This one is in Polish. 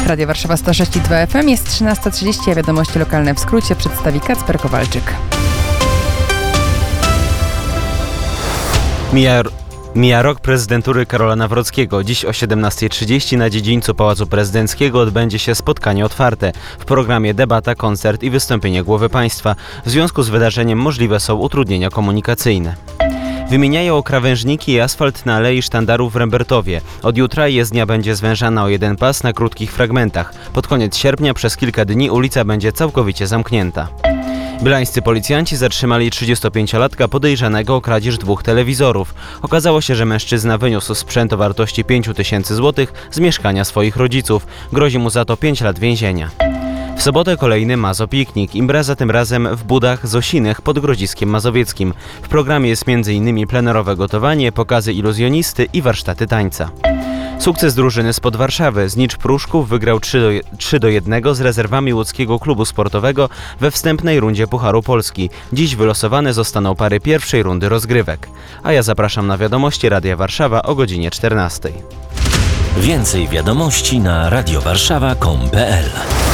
Radio Warszawa 106,2 FM, jest 13:30, a wiadomości lokalne w skrócie przedstawi Kacper Kowalczyk. Mija rok prezydentury Karola Nawrockiego. Dziś o 17:30 na dziedzińcu Pałacu Prezydenckiego odbędzie się spotkanie otwarte. W programie debata, koncert i wystąpienie głowy państwa. W związku z wydarzeniem możliwe są utrudnienia komunikacyjne. Wymieniają krawężniki i asfalt na Alei Sztandarów w Rembertowie. Od jutra jezdnia będzie zwężana o jeden pas na krótkich fragmentach. Pod koniec sierpnia przez kilka dni ulica będzie całkowicie zamknięta. Bylańscy policjanci zatrzymali 35-latka podejrzanego o kradzież 2 telewizorów. Okazało się, że mężczyzna wyniósł sprzęt o wartości 5 000 złotych z mieszkania swoich rodziców. Grozi mu za to 5 lat więzienia. W sobotę kolejny Mazo-piknik. Impreza tym razem w Budach Zosinych pod Grodziskiem Mazowieckim. W programie jest m.in. plenerowe gotowanie, pokazy iluzjonisty i warsztaty tańca. Sukces drużyny spod Warszawy. Znicz Pruszków wygrał 3-1 z rezerwami łódzkiego klubu sportowego we wstępnej rundzie Pucharu Polski. Dziś wylosowane zostaną pary pierwszej rundy rozgrywek. A ja zapraszam na wiadomości Radia Warszawa o godzinie 14. Więcej wiadomości na radiowarszawa.com.pl